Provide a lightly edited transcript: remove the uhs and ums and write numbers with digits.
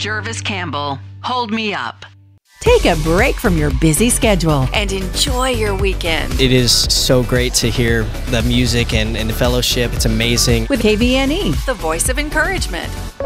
Jervis Campbell, Hold Me Up. Take a break from your busy schedule and enjoy your weekend. It is so great to hear the music and the fellowship. It's amazing. with KVNE. The voice of encouragement.